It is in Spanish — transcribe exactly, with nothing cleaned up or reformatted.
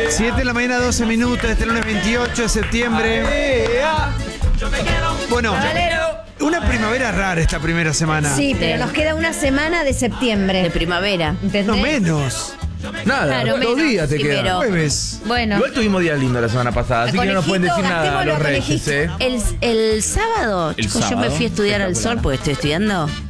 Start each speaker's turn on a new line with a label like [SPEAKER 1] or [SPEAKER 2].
[SPEAKER 1] siete de la mañana, doce minutos, este lunes veintiocho de septiembre. Bueno, una primavera rara esta primera semana.
[SPEAKER 2] Sí, pero nos queda una semana de septiembre.
[SPEAKER 3] De primavera.
[SPEAKER 2] ¿Entendés?
[SPEAKER 1] No menos.
[SPEAKER 4] Nada,
[SPEAKER 3] Claro,
[SPEAKER 4] dos
[SPEAKER 3] menos,
[SPEAKER 4] días te
[SPEAKER 3] sí,
[SPEAKER 4] quedan.
[SPEAKER 3] pero-
[SPEAKER 1] Jueves.
[SPEAKER 2] Bueno.
[SPEAKER 4] Igual tuvimos días lindos la semana pasada, así que no nos pueden decir
[SPEAKER 2] Conejito,
[SPEAKER 4] nada a los
[SPEAKER 2] gastémoslo a
[SPEAKER 4] reyes,
[SPEAKER 2] Conejito.
[SPEAKER 4] ¿eh?
[SPEAKER 3] El, el sábado,
[SPEAKER 4] El
[SPEAKER 3] chicos, yo
[SPEAKER 4] sábado,
[SPEAKER 3] me fui a estudiar al
[SPEAKER 4] espectacular.
[SPEAKER 3] sol porque estoy estudiando.